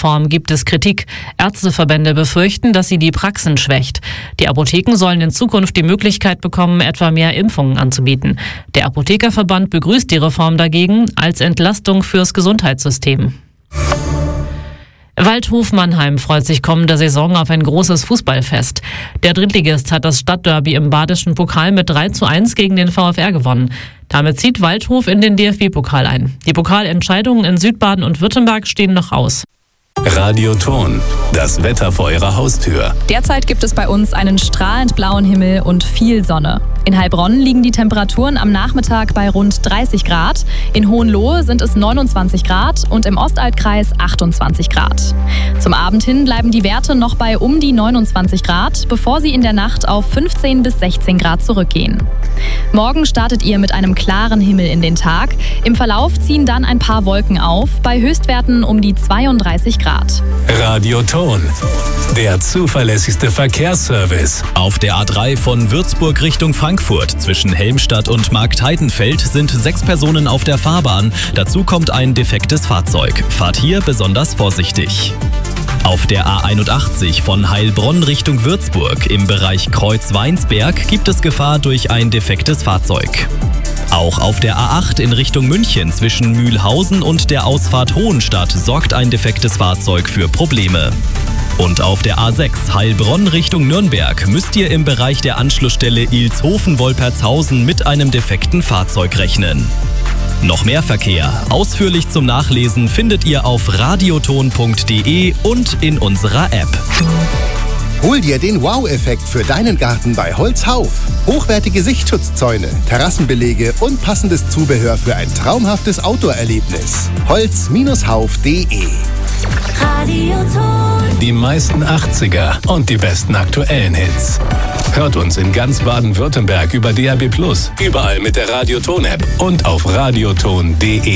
Reform gibt es Kritik. Ärzteverbände befürchten, dass sie die Praxen schwächt. Die Apotheken sollen in Zukunft die Möglichkeit bekommen, etwa mehr Impfungen anzubieten. Der Apothekerverband begrüßt die Reform dagegen als Entlastung fürs Gesundheitssystem. Waldhof Mannheim freut sich kommende Saison auf ein großes Fußballfest. Der Drittligist hat das Stadtderby im Badischen Pokal mit 3:1 gegen den VfR gewonnen. Damit zieht Waldhof in den DFB-Pokal ein. Die Pokalentscheidungen in Südbaden und Württemberg stehen noch aus. Radioton, das Wetter vor Ihrer Haustür. Derzeit gibt es bei uns einen strahlend blauen Himmel und viel Sonne. In Heilbronn liegen die Temperaturen am Nachmittag bei rund 30 Grad. In Hohenlohe sind es 29 Grad und im Ostaltkreis 28 Grad. Zum Abend hin bleiben die Werte noch bei um die 29 Grad, bevor sie in der Nacht auf 15 bis 16 Grad zurückgehen. Morgen startet ihr mit einem klaren Himmel in den Tag. Im Verlauf ziehen dann ein paar Wolken auf, bei Höchstwerten um die 32 Grad. Radioton, der zuverlässigste Verkehrsservice. Auf der A3 von Würzburg Richtung Frankfurt zwischen Helmstadt und Marktheidenfeld sind 6 Personen auf der Fahrbahn. Dazu kommt ein defektes Fahrzeug. Fahrt hier besonders vorsichtig. Auf der A81 von Heilbronn Richtung Würzburg im Bereich Kreuz-Weinsberg gibt es Gefahr durch ein defektes Fahrzeug. Auch auf der A8 in Richtung München zwischen Mühlhausen und der Ausfahrt Hohenstadt sorgt ein defektes Fahrzeug für Probleme. Und auf der A6 Heilbronn Richtung Nürnberg müsst ihr im Bereich der Anschlussstelle Ilshofen-Wolpertshausen mit einem defekten Fahrzeug rechnen. Noch mehr Verkehr, ausführlich zum Nachlesen, findet ihr auf radioton.de und in unserer App. Hol dir den Wow-Effekt für deinen Garten bei Holzhauf. Hochwertige Sichtschutzzäune, Terrassenbelege und passendes Zubehör für ein traumhaftes Outdoor-Erlebnis. Holz-hauf.de. Die meisten 80er und die besten aktuellen Hits. Hört uns in ganz Baden-Württemberg über DAB+, überall mit der Radioton-App und auf radioton.de.